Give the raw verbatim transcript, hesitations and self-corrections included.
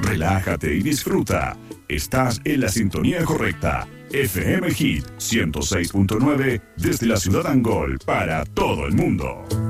relájate y disfruta. Estás en la sintonía correcta. F M Hit ciento seis punto nueve desde la ciudad Angol para todo el mundo.